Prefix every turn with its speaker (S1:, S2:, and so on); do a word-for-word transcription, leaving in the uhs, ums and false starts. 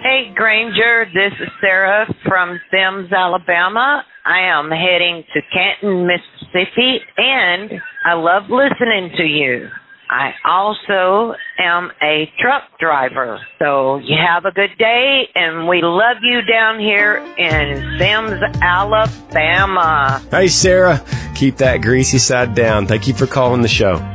S1: Hey, Granger, this is Sarah from Sims, Alabama. I am heading to Canton, Mississippi, and I love listening to you. I also am a truck driver. So you have a good day, and we love you down here in Sims, Alabama.
S2: Hey, Sarah, keep that greasy side down. Thank you for calling the show.